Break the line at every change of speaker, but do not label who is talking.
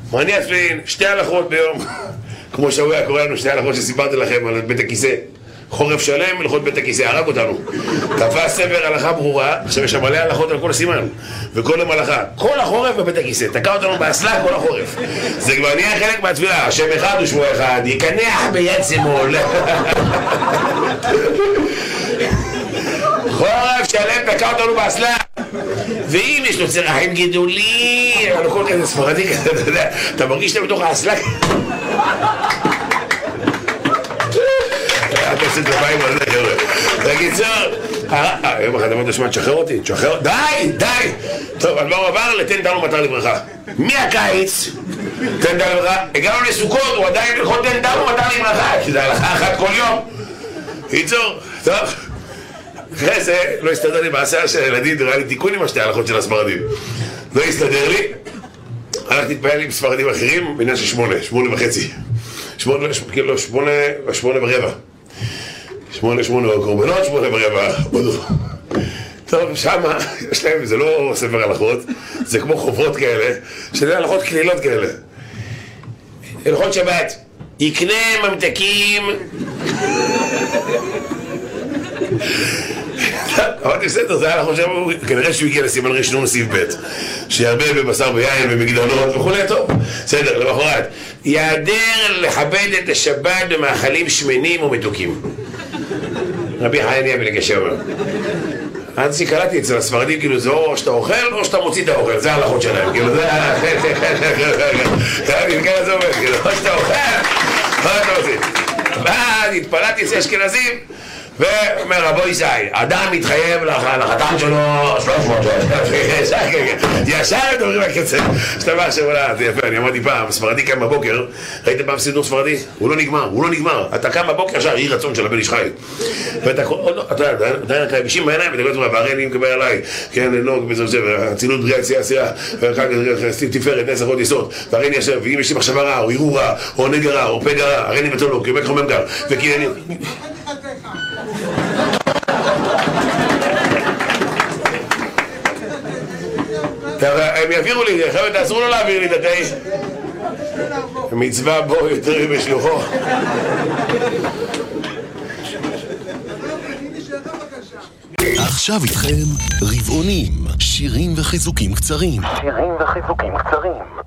אני אצלין, 2 הלכות ביום, כמו שהוא היה קורא לנו 2 הלכות שסיפרתי לכם על בית הכיסא. חורף שלם, הלכות בית הכיסא, הרג אותנו. תפס ספר הלכה ברורה, עכשיו יש שם מלא הלכות על כל סימן, וכל יום הלכה. כל החורף בבית הכיסא, תקע אותנו באסלה כל החורף. זה כבר נהיה חלק מהתפילה, השם אחד ושמו אחד, יקנח ביד שמאל. חורף שלם, תקע אותנו באסלה. ואם יש לו צרחים גידולים, אבל כל כזה ספרדי כזה, אתה יודע, אתה מרגיש שאתה בתוך האסלה. אתה עושה את הבאים על זה, חבר'ה. בקיצור, יום אחד אמרת שמע, תשחרר אותי, תשחרר, די! טוב, אז הוא עבר לתן דנו מטר לברכה. מהקיץ, תן דנו לברכה, הגענו לסוכות, הוא עדיין יכול תן דנו מטר לברכה, כי זה הלכה אחת כל יום. קיצור, טוב. אחרי זה לא הסתדר לי בעשה של הילדים, נראה לי תיקון עם 2 הלכות של הספרדים. לא הסתדר לי, הלכתי להתפעל עם ספרדים אחרים, בעניין של 8:30. 8 ורבע. 8 קורבנות, 8 ורבע. טוב, שמה, יש להם, זה לא ספר הלכות, זה כמו חוברות כאלה, שזה הלכות כלילות כאלה. הלכות שבת, יקנה ממתקים. אמרתי בסדר, זה היה לחושב, כנראה שהוא הגיע לסימן ראשון סעיף ב' שירבה בבשר ביין ומגדולות וכולי, טוב, בסדר, למחרת יעדר לכבד את השבת במאכלים שמנים ומתוקים. רבי חנניה בן הקשה אומר, עד שקלטתי אצל הספרדים, כאילו זה או שאתה אוכל או שאתה מוציא את האוכל, זה ההלכות שלהם, כאילו זה ככה זה אומר, כאילו או שאתה אוכל או שאתה מוציא. ואז התפלטתי אצל אשכנזים ואומר רבו ישי, אדם מתחייב לחתם שלו 300 ישר הם דברים לקצר. שאתה אומר שעולה, זה יפה, אני אמרתי פעם, ספרדי קם בבוקר, ראיתם פעם סידור ספרדי? הוא לא נגמר, אתה קם בבוקר ישר, יהי רצון של הבן איש חי. ואתה יודע, אתה בישים בעיניים, ואתה קורא, והרי אני מקבל עליי, כן, נוג, הצילות בריאה, צייה, ואחר כך סטיב תפארת, נס הרות יסוד, והרי אני יושב, ואם יש לי מחשבה רע, או ערעור רע, או נגע רע, או פגע רע, הרי אני מתולוג, כי הוא חומם גר, וכי אני... הם יעבירו לי, חבר'ה, תעזרו לו להעביר לי את התה. מצווה בו יותר בשלוחו.
עכשיו איתכם רבעונים, שירים וחיזוקים קצרים.